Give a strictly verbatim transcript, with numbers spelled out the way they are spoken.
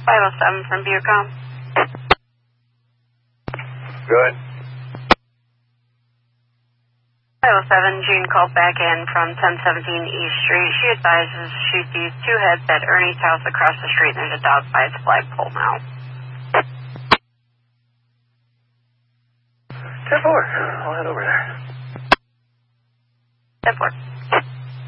five oh seven from Bucom. Good. five oh seven, June called back in from ten seventeen East Street. She advises she sees two heads at Ernie's house across the street, and there's a dog by its flagpole now. ten four. I'll head over there. ten four.